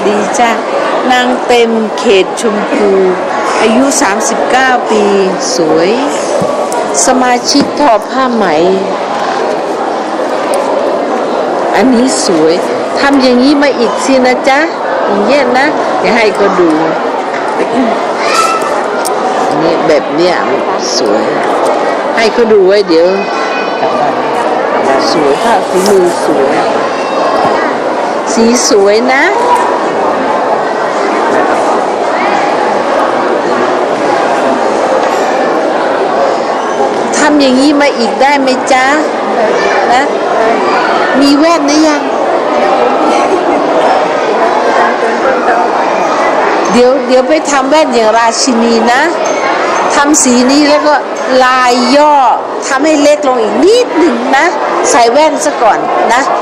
ดีจ้านางเต็มเขตชมพูอายุ39ปีสวยสมาชิกทอผ้าไหมอันนี้สวยทำอย่างนี้มาอีกสินะจ๊ะอย่างเงี้ยนะเดี๋ยวให้เขาดูนี่แบบเนี้ยสวยให้เขาดูไว้เดี๋ยวสวยค่ะฝีมือสวยสีสวยนะทำอย่างนี้มาอีกได้ไหมจ๊ะนะมีแว่นหรือยังเดี๋ยวไปทำแว่นอย่างราชินีนะทำสีนี้แล้วก็ลายย่อทำให้เล็กลงอีกนิดหนึ่งนะใส่แว่นซะก่อนนะ